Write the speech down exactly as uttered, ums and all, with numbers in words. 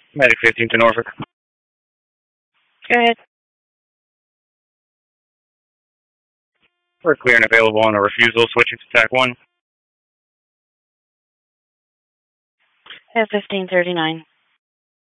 Medic fifteen to Norfolk. Go ahead. We're clear and available on a refusal, switching to T A C one. At fifteen thirty-nine.